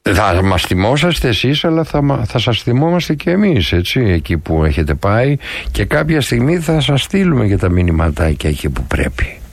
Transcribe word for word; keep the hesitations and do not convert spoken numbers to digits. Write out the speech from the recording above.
Θα μας θυμόσαστε εσείς, αλλά θα, θα σας θυμόμαστε και εμείς, έτσι, εκεί που έχετε πάει, και κάποια στιγμή θα σας στείλουμε και τα μηνυματάκια εκεί που πρέπει.